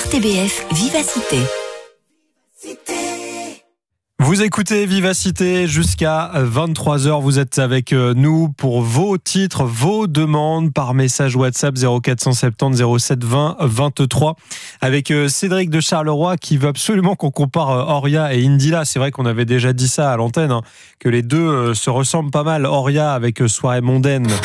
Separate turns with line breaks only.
RTBF Vivacité.
Vous écoutez Vivacité jusqu'à 23h. Vous êtes avec nous pour vos titres, vos demandes par message WhatsApp 0470 07 20 23 avec Cédric de Charleroi qui veut absolument qu'on compare Oria et Indila. C'est vrai qu'on avait déjà dit ça à l'antenne, que les deux se ressemblent pas mal. Oria avec Soirée mondaine